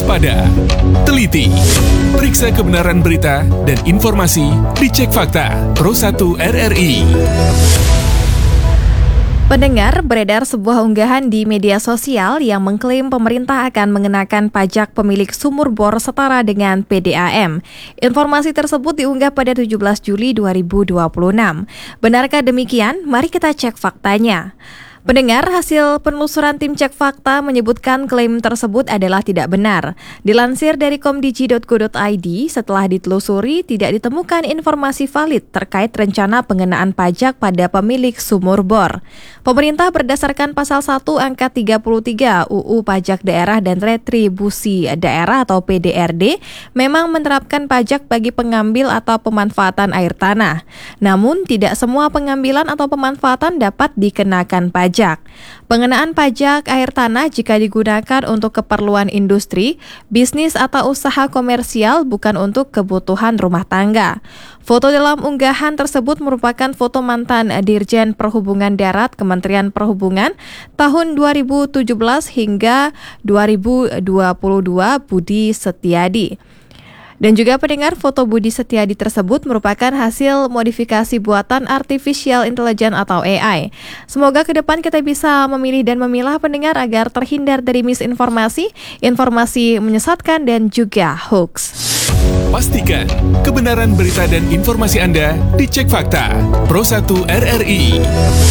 waspada, teliti, periksa kebenaran berita dan informasi, dicek fakta. Pro 1 RRI. Pendengar, beredar sebuah unggahan di media sosial yang mengklaim pemerintah akan mengenakan pajak pemilik sumur bor setara dengan PDAM. Informasi tersebut diunggah pada 17 Juli 2026. Benarkah demikian? Mari kita cek faktanya. Pendengar, hasil penelusuran tim cek fakta menyebutkan klaim tersebut adalah tidak benar. Dilansir dari komdigi.go.id, setelah ditelusuri tidak ditemukan informasi valid terkait rencana pengenaan pajak pada pemilik sumur bor. Pemerintah berdasarkan pasal 1 angka 33 UU Pajak Daerah dan Retribusi Daerah atau PDRD memang menerapkan pajak bagi pengambil atau pemanfaatan air tanah. Namun tidak semua pengambilan atau pemanfaatan dapat dikenakan pajak. Pengenaan pajak air tanah jika digunakan untuk keperluan industri, bisnis atau usaha komersial bukan untuk kebutuhan rumah tangga. Foto dalam unggahan tersebut merupakan foto mantan Dirjen Perhubungan Darat Kementerian Perhubungan tahun 2017 hingga 2022 Budi Setiadi. Dan juga pendengar, foto Budi Setiadi tersebut merupakan hasil modifikasi buatan Artificial Intelligence atau AI. Semoga ke depan kita bisa memilih dan memilah pendengar agar terhindar dari misinformasi, informasi menyesatkan dan juga hoax. Pastikan kebenaran berita dan informasi Anda dicek fakta. Pro 1 RRI.